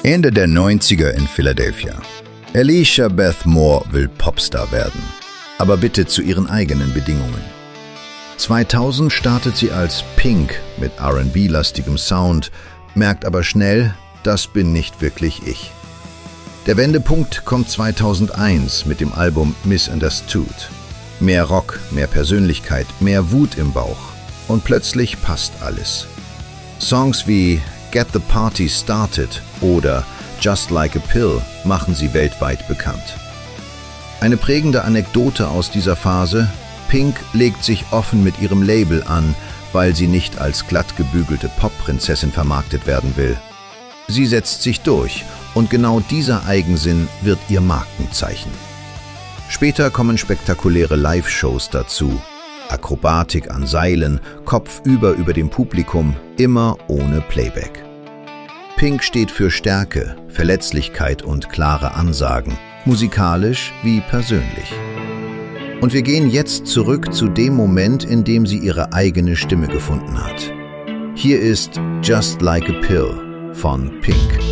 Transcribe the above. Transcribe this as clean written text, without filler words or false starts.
Ende der 90er in Philadelphia. Alicia Beth Moore will Popstar werden, aber bitte zu ihren eigenen Bedingungen. 2000 startet sie als Pink mit R&B-lastigem Sound, merkt aber schnell, das bin nicht wirklich ich. Der Wendepunkt kommt 2001 mit dem Album Misunderstood. Mehr Rock, mehr Persönlichkeit, mehr Wut im Bauch und plötzlich passt alles. Songs wie Get the Party Started oder Just Like a Pill machen sie weltweit bekannt. Eine prägende Anekdote aus dieser Phase: Pink legt sich offen mit ihrem Label an, weil sie nicht als glatt gebügelte Popprinzessin vermarktet werden will. Sie setzt sich durch und genau dieser Eigensinn wird ihr Markenzeichen. Später kommen spektakuläre Live-Shows dazu. Akrobatik an Seilen, kopfüber über dem Publikum, immer ohne Playback. Pink steht für Stärke, Verletzlichkeit und klare Ansagen, musikalisch wie persönlich. Und wir gehen jetzt zurück zu dem Moment, in dem sie ihre eigene Stimme gefunden hat. Hier ist Just Like a Pill von Pink.